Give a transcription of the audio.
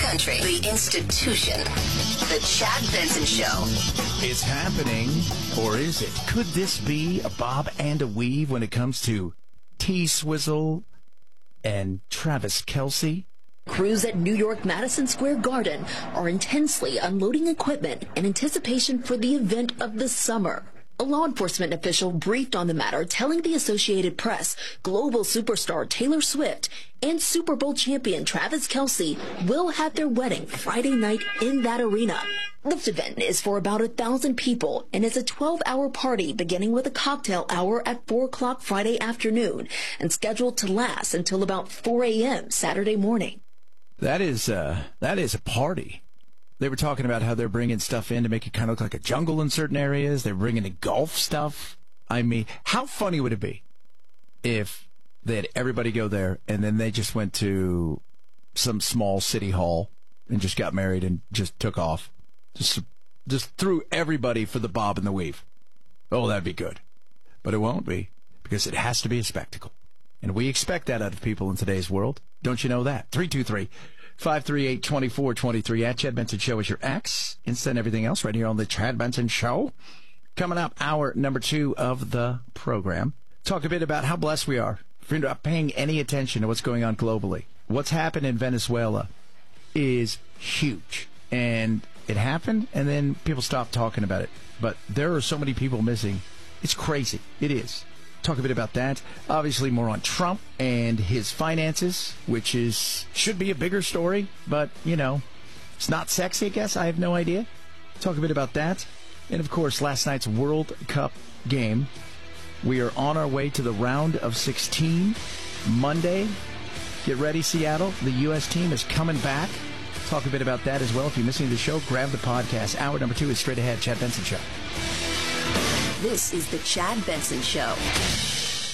country, the institution, the Chad Benson Show. It's happening, or is it? Could this be a bob and a weave when it comes to T-Swizzle and Travis Kelce? Crews at New York Madison Square Garden are intensely unloading equipment in anticipation for the event of the summer. A law enforcement official briefed on the matter, telling the Associated Press global superstar Taylor Swift and Super Bowl champion Travis Kelce will have their wedding Friday night in that arena. This event is for about 1,000 people and is a 12-hour party beginning with a cocktail hour at 4 o'clock Friday afternoon and scheduled to last until about 4 a.m. Saturday morning. That is a party. They were talking about how they're bringing stuff in to make it kind of look like a jungle in certain areas. They're bringing in golf stuff. I mean, how funny would it be if they had everybody go there and then they just went to some small city hall and just got married and just took off? Just threw everybody for the bob and the weave. Oh, that'd be good. But it won't be, because it has to be a spectacle. And we expect that out of people in today's world. Don't you know that? 323-538-2423 at Chad Benson Show is your X. Instant everything else right here on the Chad Benson Show. Coming up, hour number 2 of the program. Talk a bit about how blessed we are if you're not paying any attention to what's going on globally. What's happened in Venezuela is huge. And it happened, and then people stopped talking about it. But there are so many people missing. It's crazy. It is. Talk a bit about that. Obviously, more on Trump and his finances, which should be a bigger story. But, you know, it's not sexy, I guess. I have no idea. Talk a bit about that. And, of course, last night's World Cup game. We are on our way to the round of 16 Monday. Get ready, Seattle. The U.S. team is coming back. Talk a bit about that as well. If you're missing the show, grab the podcast. Hour number 2 is straight ahead. Chad Benson Show. This is the Chad Benson Show.